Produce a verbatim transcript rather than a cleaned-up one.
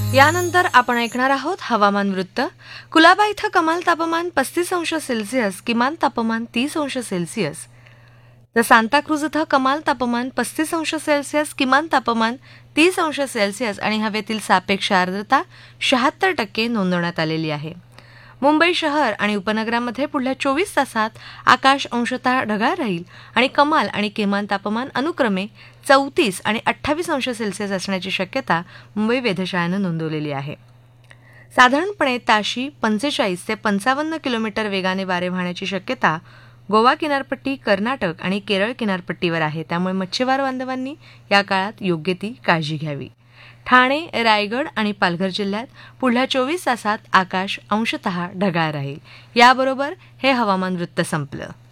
यानंतर आपण ऐकणार आहोत हवामान वृत्त. कुलाबा इथं कमाल तापमान पस्तीस अंश सेल्सिअस, किमान तापमान तीस अंश सेल्सिअस. तर सांताक्रूज इथं कमाल तापमान पस्तीस अंश सेल्सिअस, किमान तापमान तीस अंश सेल्सिअस आणि हवेतील सापेक्ष आर्द्रता शहात्तर टक्के नोंदवण्यात आलेली आहे. मुंबई शहर आणि उपनगरामध्ये पुढल्या चोवीस तासात आकाश अंशतः ढगाळ राहील आणि कमाल आणि किमान तापमान अनुक्रमे चौतीस आणि अठ्ठावीस अंश सेल्सिअस असण्याची शक्यता मुंबई वेधशाळेनं नोंदवलेली आहे. साधारणपणे ताशी पंचेचाळीस ते पंचावन्न किलोमीटर वेगाने वारे वाहण्याची शक्यता गोवा किनारपट्टी, कर्नाटक आणि केरळ किनारपट्टीवर आहे. त्यामुळे मच्छीमार बांधवांनी या काळात योग्य ती काळजी घ्यावी. ठाणे, रायगड आणि पालघर जिल्ह्यात पुढल्या चोवीस तासात आकाश अंशतः ढगाळ राहील. याबरोबर हे हवामान वृत्त संपलं.